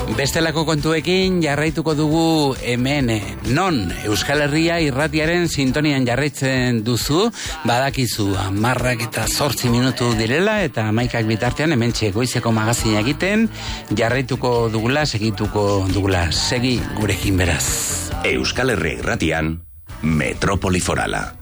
Bestelako kontuekin jarraituko dugu hemen, non Euskal Herria irratiaren sintonian jarraitzen duzu, badakizu 10:08 minutu direla eta 11 bitartean hementxe goizeko magazina egiten jarraituko dugula, segituko dugula, segi gurekin beraz. Euskal Herria irratian, Metrópoli Forala.